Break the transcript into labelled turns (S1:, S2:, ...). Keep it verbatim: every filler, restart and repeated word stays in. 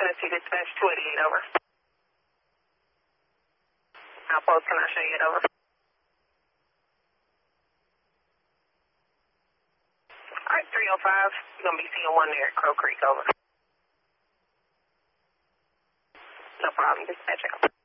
S1: Tennessee Dispatch two eighty-eight, over. Outpost, can I show you it, over? All right, three oh five, you're going to be seeing one there at Crow Creek, over. No problem, dispatch out.